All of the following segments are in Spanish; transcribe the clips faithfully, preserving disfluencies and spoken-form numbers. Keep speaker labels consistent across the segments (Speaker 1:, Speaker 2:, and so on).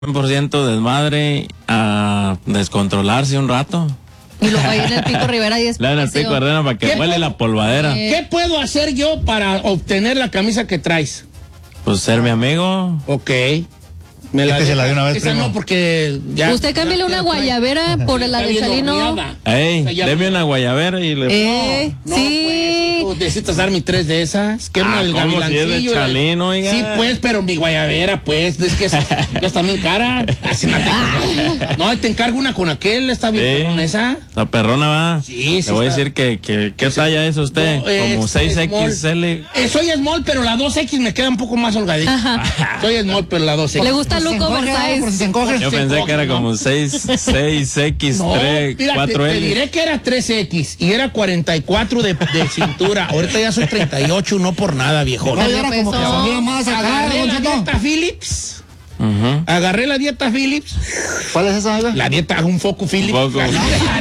Speaker 1: cien por ciento desmadre a descontrolarse un rato.
Speaker 2: Y luego ahí en el Pico Rivera y
Speaker 1: Le dan el Pico Rivera para que huele la polvadera.
Speaker 3: Eh, ¿Qué puedo hacer yo para obtener la camisa que traes?
Speaker 1: Pues ser mi amigo.
Speaker 3: Ok. Me la,
Speaker 4: se la de una vez,
Speaker 3: esa
Speaker 4: primo.
Speaker 3: no, porque ya.
Speaker 2: Usted cámbiale una guayabera por la de Chalino.
Speaker 1: Ey,
Speaker 3: O sea, ya-
Speaker 1: deme una guayabera y le...
Speaker 2: Eh,
Speaker 3: No,
Speaker 2: sí.
Speaker 3: pues, tú necesitas darme tres de esas. Que una
Speaker 1: Ah,
Speaker 3: del
Speaker 1: ¿cómo si es de
Speaker 3: gavilancillo.
Speaker 1: Chalino, oiga?
Speaker 3: Sí, pues, pero mi guayabera, pues, es que es, ya está bien cara. Así no, te, no, te encargo una con aquel, está bien
Speaker 1: Sí.
Speaker 3: con esa.
Speaker 1: La perrona va.
Speaker 3: Sí, sí
Speaker 1: Le voy a
Speaker 3: está.
Speaker 1: decir que, que ¿qué talla es usted?
Speaker 3: No, es-
Speaker 1: Como seis
Speaker 3: es
Speaker 1: equis ele.
Speaker 3: Eh, soy small, pero la dos equis me queda un poco más holgadita. Soy small, pero la dos equis.
Speaker 2: Le gusta
Speaker 4: Se
Speaker 2: Luco
Speaker 4: encoge,
Speaker 2: Oversize.
Speaker 4: por si se encoge.
Speaker 1: Yo
Speaker 3: Se
Speaker 1: pensé
Speaker 3: encoge,
Speaker 1: que era
Speaker 3: ¿no?
Speaker 1: como seis equis
Speaker 3: No,
Speaker 1: tres,
Speaker 3: mira, te,
Speaker 1: cuatro
Speaker 3: te
Speaker 1: ele.
Speaker 3: diré que era tres equis y era cuarenta y cuatro de, de cintura. Ahorita ya soy treinta y ocho, no por nada, viejo.
Speaker 4: No, ya era como que
Speaker 2: Empezó.
Speaker 4: se mira más acá,
Speaker 3: Agarré la
Speaker 4: Don Cheto.
Speaker 3: dieta Phillips.
Speaker 1: Ujú.
Speaker 3: Agarré la dieta Phillips.
Speaker 4: ¿Cuál es esa, amiga?
Speaker 3: La dieta, un foco Phillips.
Speaker 1: Un foco.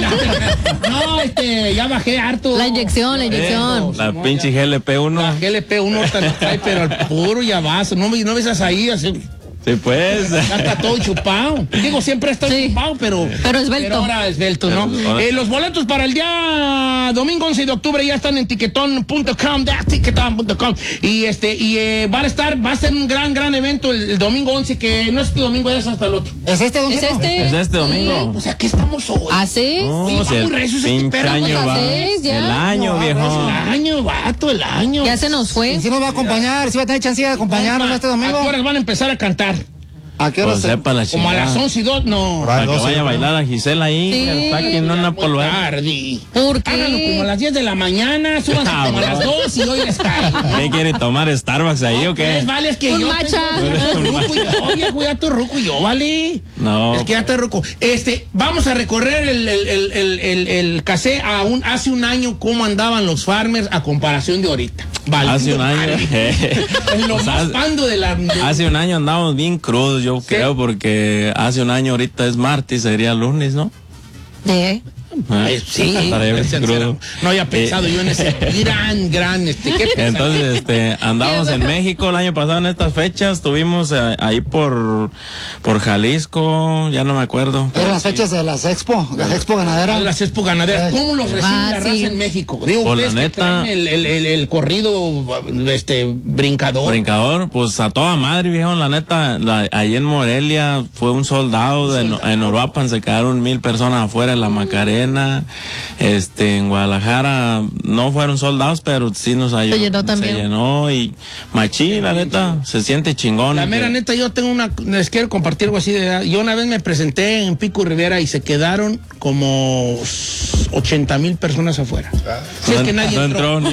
Speaker 3: No, este, ya bajé harto.
Speaker 2: La inyección, la inyección.
Speaker 1: La pinche G L P uno.
Speaker 3: La G L P uno tan trae, pero al puro ya vas. No, me- no ves ahí así.
Speaker 1: Sí, pues.
Speaker 3: Ya está todo chupado. Digo, siempre está
Speaker 2: Sí.
Speaker 3: chupado, pero.
Speaker 2: Pero esbelto.
Speaker 3: Pero ahora esbelto, ¿no?
Speaker 1: Pero ahora-
Speaker 3: Eh, los boletos para el día domingo once de octubre ya están en tiquetón punto com, de tiquetón punto com. Y este, y eh, va a estar, va a ser un gran, gran evento el, el domingo once, que no es este domingo, es hasta el otro.
Speaker 4: ¿Es este, Don
Speaker 2: ¿Es
Speaker 4: Cheto?
Speaker 2: este?
Speaker 1: Es este domingo.
Speaker 3: O sea, ¿qué estamos hoy?
Speaker 2: ¿Ah, sí?
Speaker 1: No,
Speaker 3: Sí,
Speaker 1: si el
Speaker 3: vamos, recio, ese
Speaker 1: pinche
Speaker 3: perro,
Speaker 1: año
Speaker 2: vamos a
Speaker 1: va.
Speaker 2: seis, ya.
Speaker 1: El año,
Speaker 4: No,
Speaker 1: viejo.
Speaker 3: El año, vato, el año.
Speaker 2: Ya se nos fue.
Speaker 4: ¿Y si nos va a acompañar? ¿Si va a tener chance de acompañarnos este
Speaker 3: ¿A qué
Speaker 4: domingo?
Speaker 3: horas van a empezar a cantar?
Speaker 4: ¿A qué hora
Speaker 1: Pues
Speaker 4: se...?
Speaker 1: sepa la
Speaker 3: Como a
Speaker 1: chingada.
Speaker 3: las once y dos, no.
Speaker 1: Para que
Speaker 4: doce,
Speaker 1: vaya a
Speaker 4: ¿no?
Speaker 1: bailar a Gisela ahí.
Speaker 2: Sí.
Speaker 1: Que está aquí en una
Speaker 3: Muy
Speaker 1: polvadera.
Speaker 3: tarde.
Speaker 2: ¿Por qué?
Speaker 3: Háganlo como a las diez de la mañana, súbanse
Speaker 1: Ah,
Speaker 3: como a las
Speaker 1: bueno.
Speaker 3: dos y hoy les cae.
Speaker 1: ¿Qué quiere tomar Starbucks ahí o qué?
Speaker 3: Pues vale, es que
Speaker 2: Un
Speaker 3: yo
Speaker 2: matcha.
Speaker 3: tengo ruco y yo, viejo, ya estoy ruco y yo, vale.
Speaker 1: No.
Speaker 3: Es que ya estoy ruco. Este, vamos a recorrer el, el, el, el, el, el casé a un, hace un año cómo andaban los farmers a comparación de ahorita. Vale.
Speaker 1: Hace un año.
Speaker 3: Es lo
Speaker 1: Pues
Speaker 3: más
Speaker 1: hace-
Speaker 3: pando de la... de-
Speaker 1: Hace un año andábamos bien crudos, yo creo, porque hace un año ahorita es martes, sería lunes, ¿no?
Speaker 2: ¿Eh?
Speaker 3: Ay, sí,
Speaker 1: Estaré bien crudo.
Speaker 3: no había pensado yo en ese gran, gran, este, ¿qué pensaba?
Speaker 1: Entonces, este, andamos en México el año pasado en estas fechas, estuvimos eh, ahí por, por Jalisco, ya no me acuerdo.
Speaker 4: Eran las fechas de las expo, las expo ganaderas.
Speaker 3: Las expo ganaderas, ¿cómo los recibe
Speaker 2: Ah,
Speaker 3: la raza
Speaker 2: sí.
Speaker 3: en México? Digo,
Speaker 1: Pues, la
Speaker 3: ustedes que
Speaker 1: neta-
Speaker 3: traen el, el, el, el corrido, este, brincador.
Speaker 1: Brincador, pues a toda madre, viejo, la neta, la, ahí en Morelia fue un soldado, de, en Uruapan se quedaron mil personas afuera en la Macarena, este, en Guadalajara no fueron soldados, pero sí nos ayudó.
Speaker 2: Se llenó también.
Speaker 1: Se llenó y machín, la neta, se siente chingón.
Speaker 3: La mera
Speaker 1: que-
Speaker 3: neta, yo tengo una, les quiero compartir algo así de, yo una vez me presenté en Pico Rivera y se quedaron como ochenta mil personas afuera. Si es
Speaker 1: No
Speaker 3: que
Speaker 1: en-
Speaker 3: nadie
Speaker 1: no
Speaker 3: entró.
Speaker 1: entró ni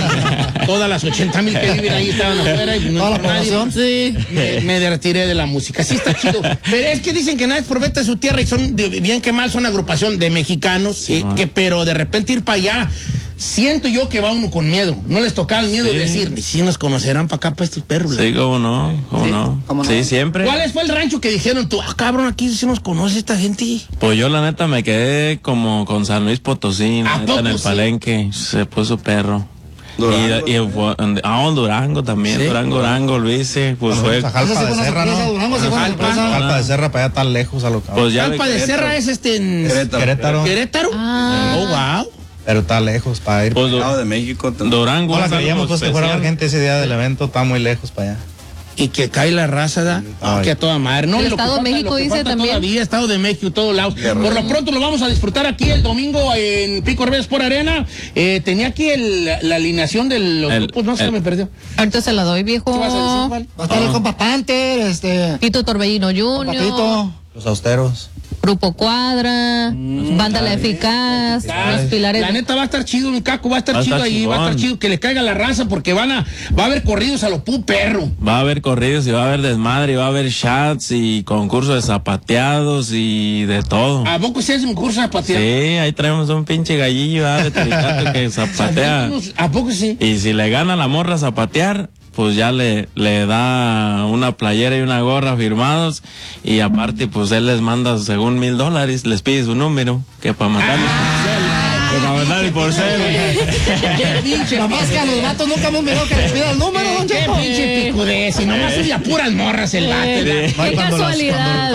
Speaker 1: un-
Speaker 3: Todas las ochenta mil que viven ahí estaban afuera y no
Speaker 4: Toda la
Speaker 3: entró nadie.
Speaker 4: población.
Speaker 2: Sí.
Speaker 3: Me, me retiré de la música. Sí está chido. Pero es que dicen que nada es por vete de su tierra y son, de- bien que mal, son agrupación de mexicanos, eh, que, pero de repente ir para allá, siento yo que va uno con miedo. No les tocaba el miedo de decir, ni si nos conocerán para acá, para estos perros.
Speaker 1: Sí, cómo no, cómo
Speaker 3: Sí.
Speaker 1: no.
Speaker 4: ¿Cómo no?
Speaker 1: Sí, siempre.
Speaker 3: ¿Cuál fue el rancho que dijeron tú? Ah, cabrón, aquí sí nos conoce esta gente.
Speaker 1: Pues yo la neta me quedé como con San Luis Potosí, la
Speaker 3: ¿A
Speaker 1: neta, en
Speaker 3: poco
Speaker 1: el
Speaker 3: sí?
Speaker 1: palenque, se puso perro.
Speaker 5: Durango.
Speaker 1: Y, y fue, ah, Durango también,
Speaker 3: Sí.
Speaker 1: Durango, Durango, Luis, sí, pues fue,
Speaker 5: A Jalpa
Speaker 4: Esa sí
Speaker 5: de
Speaker 4: fue una
Speaker 5: Serra,
Speaker 4: sorpresa,
Speaker 5: ¿no?
Speaker 4: Durango sí fue una
Speaker 3: Jalpa.
Speaker 4: sorpresa.
Speaker 5: Jalpa de Serra para allá tan lejos a lo que...
Speaker 1: pues ya
Speaker 3: Calpa de
Speaker 1: Querétaro.
Speaker 3: Serra es este en
Speaker 5: Querétaro.
Speaker 3: Querétaro.
Speaker 5: Querétaro.
Speaker 2: Ah.
Speaker 3: Oh, wow.
Speaker 5: Pero está lejos para ir.
Speaker 1: Pues, Du-
Speaker 5: Estado de México. también.
Speaker 1: Durango.
Speaker 5: No la
Speaker 1: es algo
Speaker 5: creíamos pues que fuera
Speaker 1: especial.
Speaker 5: gente ese día del evento, está muy lejos para allá.
Speaker 3: Y que cae la raza, ¿da?
Speaker 5: Ay.
Speaker 3: Que a toda madre. No,
Speaker 2: El
Speaker 3: y lo que
Speaker 2: Estado de
Speaker 3: falta-
Speaker 2: México
Speaker 3: lo que
Speaker 2: dice
Speaker 3: falta
Speaker 2: también.
Speaker 3: Todavía, Estado de México, todos lados. Por lo pronto lo vamos a disfrutar aquí el domingo en Pico Rivera por Arena. Eh, tenía aquí el- la alineación de los
Speaker 1: El-
Speaker 3: grupos, no se
Speaker 1: el-
Speaker 3: me perdió.
Speaker 2: Ahorita se la doy, viejo.
Speaker 3: ¿Qué vas a decir, Val?
Speaker 4: Va a estar el compa Panther, este...
Speaker 2: Tito Torbellino junior
Speaker 4: Patito.
Speaker 5: Los austeros.
Speaker 2: Grupo Cuadra, Banda La Eficaz, Los Pilares.
Speaker 3: La neta va a estar chido, mi caco, va a estar
Speaker 1: Va a
Speaker 3: chido
Speaker 1: estar
Speaker 3: ahí, va a estar
Speaker 1: chingón.
Speaker 3: chido que le caiga la raza porque van a, va a haber corridos a lo pu perro.
Speaker 1: Va a haber corridos y va a haber desmadre, y va a haber chats y concursos de zapateados y de todo.
Speaker 3: ¿A poco se hace un curso de
Speaker 1: Sí,
Speaker 3: patear?
Speaker 1: ahí traemos un pinche gallillo ah, de telicato que zapatea.
Speaker 3: ¿A poco sí?
Speaker 1: Y si le gana la morra a zapatear, pues ya le, le da una playera y una gorra firmados y aparte pues él les manda según mil dólares, les pide su número, que para mandarles.
Speaker 3: Ah,
Speaker 1: para mandar el por cero.
Speaker 3: Qué pinche.
Speaker 4: Nomás que a los vatos nunca hemos mirado que les pida el número, don
Speaker 3: Qué
Speaker 4: Cheto.
Speaker 3: pinche picudez. Y nomás es a puras morras el vato.
Speaker 2: Qué
Speaker 5: Cuando las-
Speaker 2: casualidad.
Speaker 5: cuando-